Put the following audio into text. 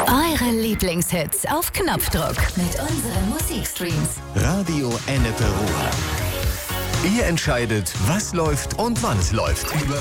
Eure Lieblingshits auf Knopfdruck mit unseren Musikstreams. Radio Ennepe Ruhr. Ihr entscheidet, was läuft und wann es läuft.